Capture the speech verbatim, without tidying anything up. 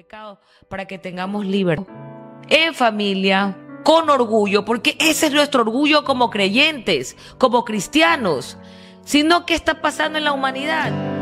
pecado para que tengamos libertad. En familia, con orgullo, porque ese es nuestro orgullo como creyentes, como cristianos. Sino, ¿qué está pasando en la humanidad?